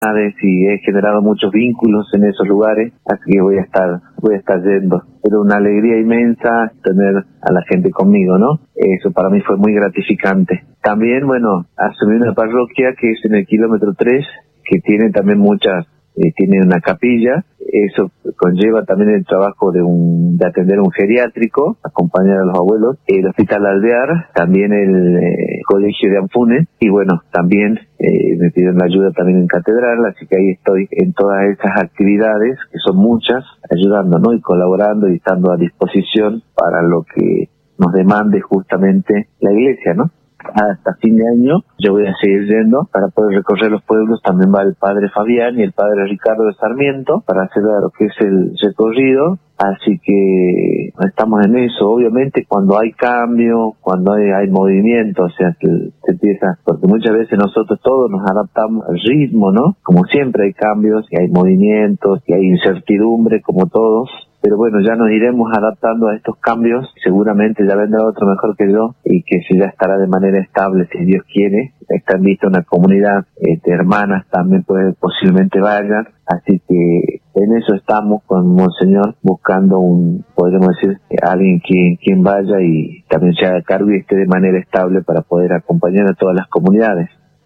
y he generado muchos vínculos en esos lugares, así que voy a estar yendo. Pero una alegría inmensa tener a la gente conmigo, ¿no? Eso para mí fue muy gratificante. También, bueno, asumí una parroquia que es en el kilómetro 3, que tiene también tiene una capilla. Eso conlleva también el trabajo de atender un geriátrico, acompañar a los abuelos, el hospital Alvear, también el colegio de Anfunes, y bueno, también me pidieron la ayuda también en catedral, así que ahí estoy en todas esas actividades, que son muchas, ayudando, ¿no? Y colaborando y estando a disposición para lo que nos demande justamente la iglesia, ¿no? Hasta fin de año yo voy a seguir yendo para poder recorrer los pueblos. También va el padre Fabián y el padre Ricardo de Sarmiento para hacer lo que es el recorrido, así que estamos en eso. Obviamente cuando hay cambio, cuando hay movimiento, o sea, se empieza, porque muchas veces nosotros todos nos adaptamos al ritmo, ¿no? Como siempre hay cambios y hay movimientos y hay incertidumbre como todos. Pero bueno, ya nos iremos adaptando a estos cambios. Seguramente ya vendrá otro mejor que yo y que si ya estará de manera estable, si Dios quiere. Está en vista una comunidad de hermanas también posiblemente vayan. Así que en eso estamos con Monseñor buscando podríamos decir, alguien quien vaya y también se haga cargo y esté de manera estable para poder acompañar a todas las comunidades.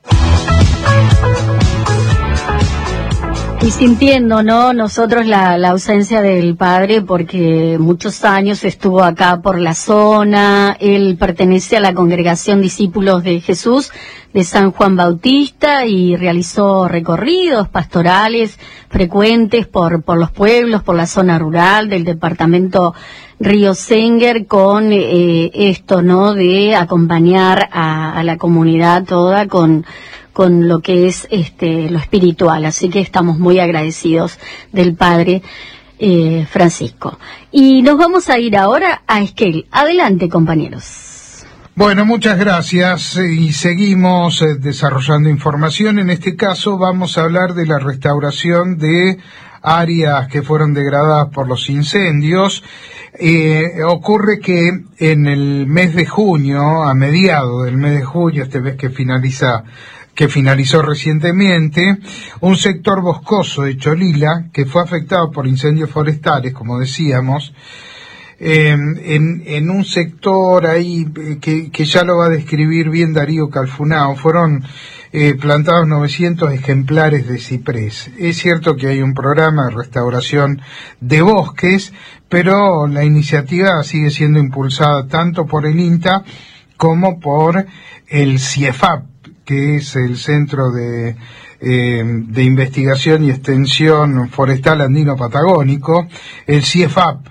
Y sintiendo, ¿no?, nosotros la ausencia del padre, porque muchos años estuvo acá por la zona. Él pertenece a la Congregación Discípulos de Jesús de San Juan Bautista y realizó recorridos pastorales frecuentes por los pueblos, por la zona rural del departamento Río Senguer, con esto, ¿no?, de acompañar a la comunidad toda con lo que es lo espiritual. Así que estamos muy agradecidos del padre Francisco. Y nos vamos a ir ahora a Esquel. Adelante, compañeros. Bueno, muchas gracias y seguimos desarrollando información. En este caso vamos a hablar de la restauración de áreas que fueron degradadas por los incendios. Ocurre que en el mes de junio, a mediados del mes de junio, este mes que finalizó recientemente, un sector boscoso de Cholila, que fue afectado por incendios forestales, como decíamos, en un sector ahí que ya lo va a describir bien Darío Calfunao, fueron plantados 900 ejemplares de ciprés. Es cierto que hay un programa de restauración de bosques, pero la iniciativa sigue siendo impulsada tanto por el INTA como por el CIEFAP, que es el Centro de Investigación y Extensión Forestal Andino Patagónico, el CIEFAP,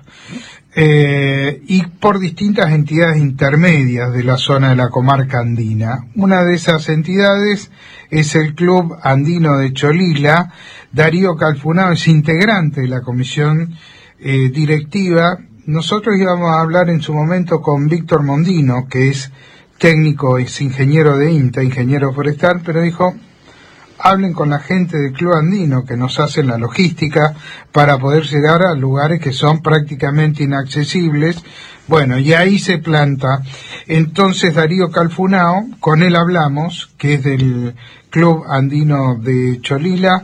y por distintas entidades intermedias de la zona de la comarca andina. Una de esas entidades es el Club Andino de Cholila. Darío Calfunao es integrante de la comisión directiva. Nosotros íbamos a hablar en su momento con Víctor Mondino, que es técnico, es ingeniero de INTA, ingeniero forestal, pero dijo, hablen con la gente del Club Andino que nos hacen la logística para poder llegar a lugares que son prácticamente inaccesibles. Bueno, y ahí se planta. Entonces Darío Calfunao, con él hablamos, que es del Club Andino de Cholila,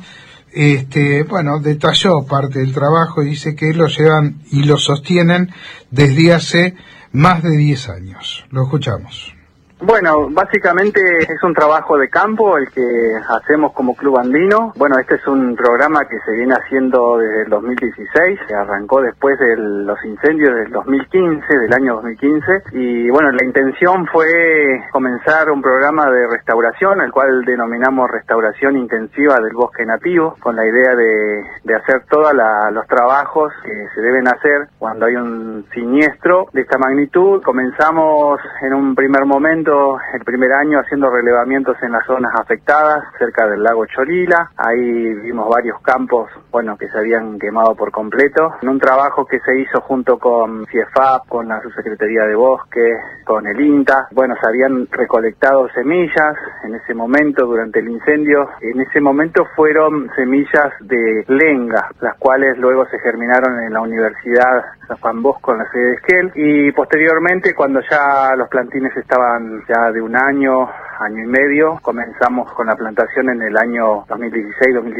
detalló parte del trabajo y dice que lo llevan y lo sostienen desde hace más de 10 años. Lo escuchamos. Bueno, básicamente es un trabajo de campo el que hacemos como Club Andino. Bueno, este es un programa que se viene haciendo desde el 2016, que arrancó después de los incendios del 2015, del año 2015, y bueno, la intención fue comenzar un programa de restauración, el cual denominamos restauración intensiva del bosque nativo, con la idea de hacer todos los trabajos que se deben hacer cuando hay un siniestro de esta magnitud. Comenzamos en un primer momento, el primer año, haciendo relevamientos en las zonas afectadas, cerca del lago Cholila. Ahí vimos varios campos, que se habían quemado por completo. En un trabajo que se hizo junto con CIEFAP, con la Subsecretaría de Bosque, con el INTA. Se habían recolectado semillas en ese momento durante el incendio. En ese momento fueron semillas de lenga, las cuales luego se germinaron en la Universidad San Juan Bosco, en la sede de Esquel. Y posteriormente, cuando ya los plantines estaban ya de un año y medio. Comenzamos con la plantación en el año 2016-2017.